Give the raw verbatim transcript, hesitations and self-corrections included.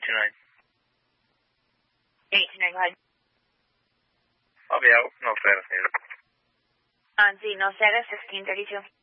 two nine. eight two nine, go ahead. I'll be out. No status needed. On Z, no status, sixteen thirty-two.